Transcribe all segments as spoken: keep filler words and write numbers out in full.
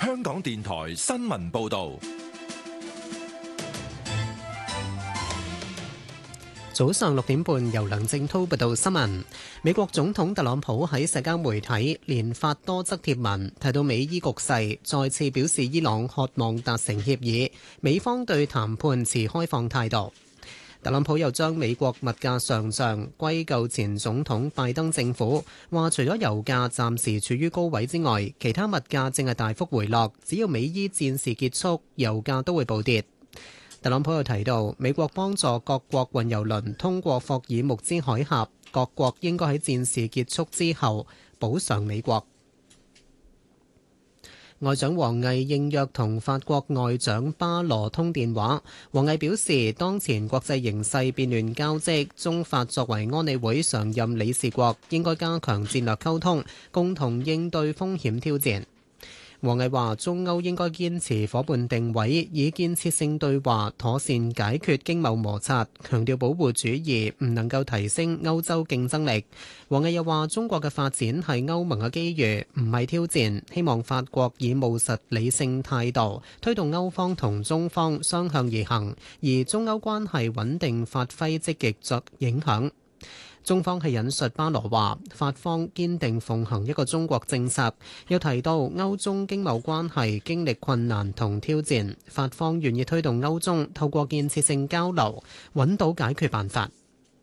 香港電台新聞報道。 早上六點半，由梁正滔報道新聞。美國總統特朗普喺社交媒體連發多則貼文，提到美伊局勢，再次表示伊朗渴望達成協議，美方對談判持開放態度。特朗普又將美國物價上漲歸咎前總統拜登政府，話除咗油價暫時處於高位之外，其他物價正係大幅回落，只要美伊戰事結束，油價都會暴跌。特朗普又提到，美國幫助各國運油輪通過霍爾木茲海峽，各國應該喺戰事結束之後補償美國。外長王毅應約同法國外長巴羅通電話，王毅表示，當前國際形勢變亂交織，中法作為安理會常任理事國，應該加強戰略溝通，共同應對風險挑戰。王毅話：中歐應該堅持夥伴定位，以建設性對話妥善解決經貿摩擦，強調保護主義唔能夠提升歐洲競爭力。王毅又話：中國嘅發展係歐盟嘅機遇，唔係挑戰，希望法國以務實理性態度推動歐方同中方相向而行，而中歐關係穩定發揮積極作影響。中方係引述巴羅話，法方堅定奉行一個中國政策，又提到歐中經貿關係經歷困難同挑戰，法方願意推動歐中透過建設性交流揾到解決辦法。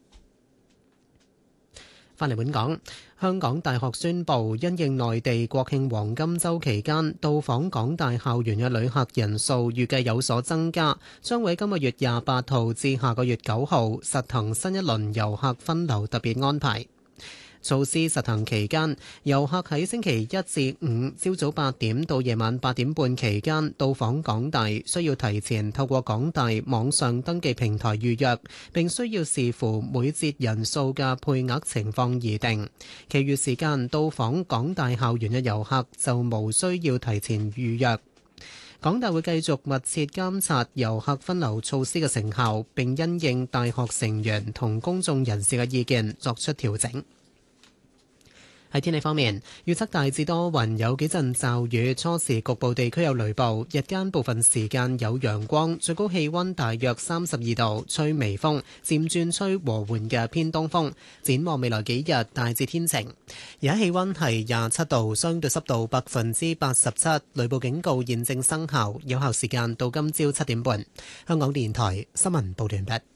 翻嚟本港，香港大學宣布，因應內地國慶黃金週期間到訪港大校園嘅旅客人數預計有所增加，將會今個月廿八號至下個月九號實行新一輪遊客分流特別安排。措施實行期間，遊客喺星期一至五朝早八點到夜晚八點半期間到訪港大，需要提前透過港大網上登記平台預約，並需要視乎每節人數嘅配額情況而定。其餘時間到訪港大校園嘅遊客就無需要提前預約。港大會繼續密切監察遊客分流措施嘅成效，並因應大學成員同公眾人士嘅意見作出調整。喺天氣方面，預測大致多雲，有幾陣驟雨，初時局部地區有雷暴，日間部分時間有陽光，最高氣溫大約三十二度，吹微風，漸轉吹和緩嘅偏東風。展望未來幾日，大致天晴。而家氣溫係廿七度，相對濕度百分之八十七，雷暴警告現正生效，有效時間到今朝七點半。香港電台新聞報道完畢。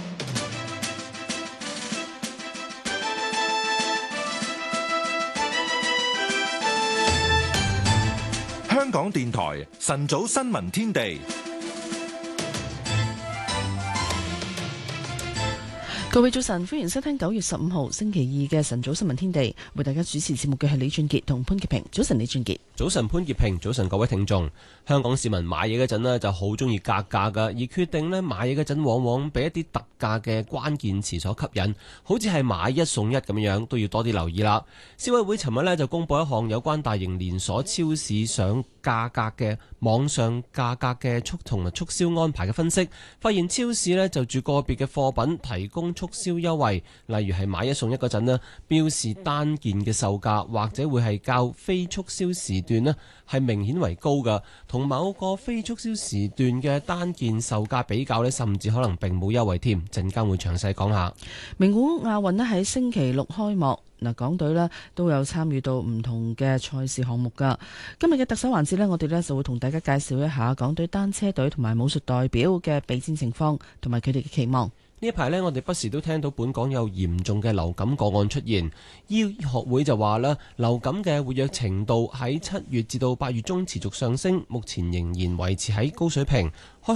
香港電台晨早新聞天地， 各位早晨，歡迎收聽九月十五號星期二嘅晨早新聞天地。為大家主持節目嘅係李俊傑同潘潔平。早晨，李俊傑。 早晨，潘潔平。早晨，各位聽眾。香港市民買嘢嗰陣呢就好中意格價噶，而決定呢買嘢嗰陣往往俾一啲特價嘅關鍵詞所吸引，好似係買一送一咁樣，都要多啲留意啦。消委會尋日呢就公布一項有關大型連鎖超市上價格嘅網上價格嘅促同埋促銷安排嘅分析，發現超市呢就住個別嘅貨品提供促銷優惠，例如係買一送一嗰陣呢，標示單件嘅售價或者會係較非促銷時段呢係明顯為高㗎，同某個非促銷時段嘅單件售價比較呢，甚至可能並冇優惠添。陣間會詳細講下。 名古亞運呢喺星期六開幕，嗱，港隊呢都有參與到唔同嘅賽事項目㗎。今日嘅特首環節呢，我哋呢就會同大家介紹一下港隊單車隊同埋武術代表嘅備戰情況同埋佢哋嘅期望。 呢一排呢，我哋不時都聽到本港有嚴重嘅流感個案出現，醫學會就話啦，流感嘅活躍程度喺七月至到八月中持續上升，目前仍然維持喺高水平。